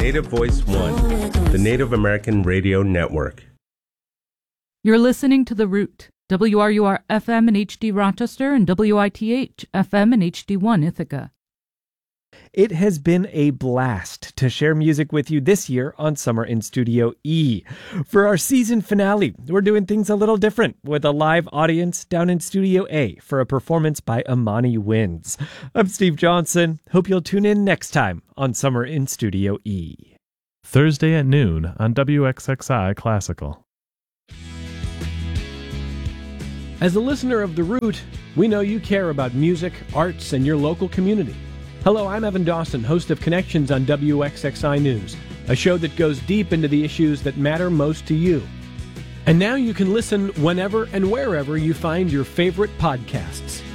Native Voice One, the Native American Radio Network. You're listening to The Root, WRUR FM and HD Rochester and WITH FM and HD1 Ithaca. It has been a blast to share music with you this year on Summer in Studio E. For our season finale, we're doing things a little different with a live audience down in Studio A for a performance by Amani Winds. I'm Steve Johnson. Hope you'll tune in next time on Summer in Studio E. Thursday at noon on WXXI Classical. As a listener of The Root, we know you care about music, arts, and your local community. Hello, I'm Evan Dawson, host of Connections on WXXI News, a show that goes deep into the issues that matter most to you. And now you can listen whenever and wherever you find your favorite podcasts.